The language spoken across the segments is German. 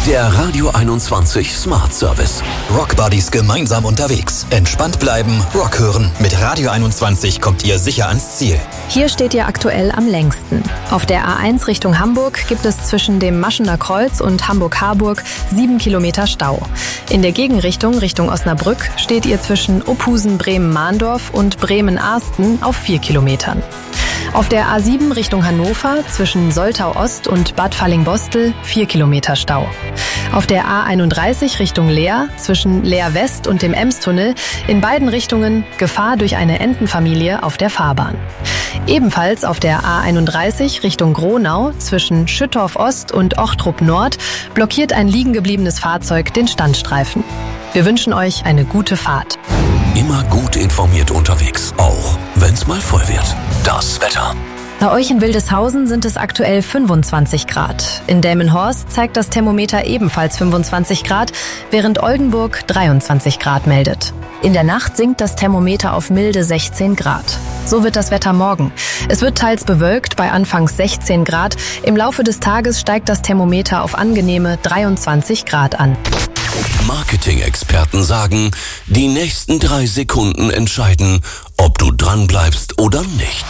Der Radio 21 Smart Service. Rock Buddies gemeinsam unterwegs. Entspannt bleiben, Rock hören. Mit Radio 21 kommt ihr sicher ans Ziel. Hier steht ihr aktuell am längsten. Auf der A1 Richtung Hamburg gibt es zwischen dem Maschener Kreuz und Hamburg-Harburg 7 Kilometer Stau. In der Gegenrichtung Richtung Osnabrück steht ihr zwischen Ophusen, Bremen-Mahndorf und Bremen-Arsten auf 4 Kilometern. Auf der A7 Richtung Hannover zwischen Soltau Ost und Bad Fallingbostel 4 Kilometer Stau. Auf der A31 Richtung Leer zwischen Leer West und dem Emstunnel in beiden Richtungen Gefahr durch eine Entenfamilie auf der Fahrbahn. Ebenfalls auf der A31 Richtung Gronau zwischen Schüttorf Ost und Ochtrup Nord blockiert ein liegen gebliebenes Fahrzeug den Standstreifen. Wir wünschen euch eine gute Fahrt. Immer gut informiert unterwegs, auch wenn's mal voll wird. Das Wetter. Bei euch in Wildeshausen sind es aktuell 25 Grad. In Delmenhorst zeigt das Thermometer ebenfalls 25 Grad, während Oldenburg 23 Grad meldet. In der Nacht sinkt das Thermometer auf milde 16 Grad. So wird das Wetter morgen. Es wird teils bewölkt bei anfangs 16 Grad. Im Laufe des Tages steigt das Thermometer auf angenehme 23 Grad an. Marketing-Experten sagen, die nächsten 3 Sekunden entscheiden, ob du dranbleibst oder nicht.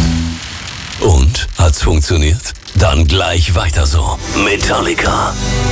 Und? Hat's funktioniert? Dann gleich weiter so. Metallica.